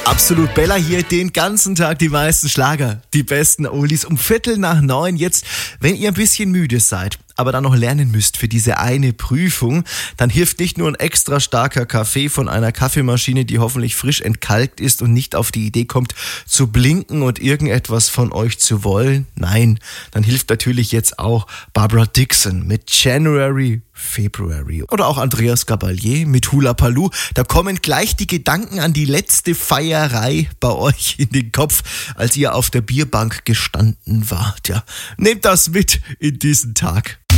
Absolut Bella hier, den ganzen Tag die meisten Schlager, die besten Oldies um 8:45 jetzt. Wenn ihr ein bisschen müde seid, aber dann noch lernen müsst für diese eine Prüfung, dann hilft nicht nur ein extra starker Kaffee von einer Kaffeemaschine, die hoffentlich frisch entkalkt ist und nicht auf die Idee kommt, zu blinken und irgendetwas von euch zu wollen. Nein, dann hilft natürlich jetzt auch Barbara Dickson mit January, February. Oder auch Andreas Gabalier mit Hula Paloo. Da kommen gleich die Gedanken an die letzte Feierei bei euch in den Kopf, als ihr auf der Bierbank gestanden wart. Ja, nehmt das mit in diesen Tag.